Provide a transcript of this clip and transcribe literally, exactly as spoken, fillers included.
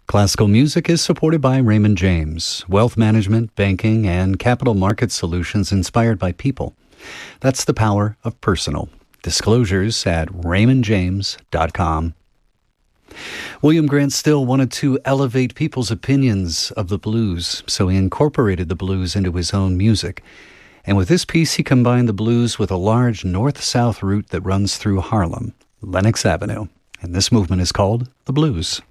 Classical music is supported by Raymond James, wealth management, banking, and capital market solutions inspired by people. That's the power of personal. Disclosures at raymond james dot com. William Grant Still wanted to elevate people's opinions of the blues, so he incorporated the blues into his own music. And with this piece, he combined the blues with a large north-south route that runs through Harlem, Lenox Avenue. And this movement is called the blues.